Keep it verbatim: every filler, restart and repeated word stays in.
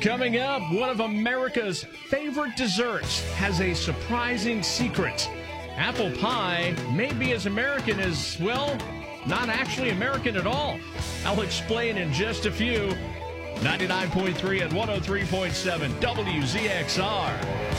Coming up, one of America's favorite desserts has a surprising secret. Apple pie may be as American as, well, not actually American at all. I'll explain in just a few. ninety-nine point three and one oh three point seven W Z X R.